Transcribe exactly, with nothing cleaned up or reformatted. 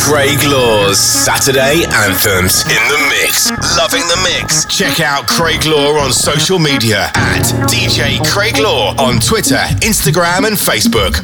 Craig Law's Saturday Anthems in the mix. Loving the mix. Check out Craig Law on social media at D J Craig Law on Twitter, Instagram and Facebook.